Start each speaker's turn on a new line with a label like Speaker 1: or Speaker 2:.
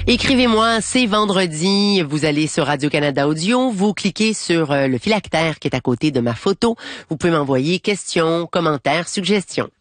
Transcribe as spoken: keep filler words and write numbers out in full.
Speaker 1: Écrivez-moi, c'est vendredi, vous allez sur Radio-Canada Audio, vous cliquez sur euh, le phylactère qui est à côté de ma photo. Vous pouvez m'envoyer questions, commentaires, suggestions.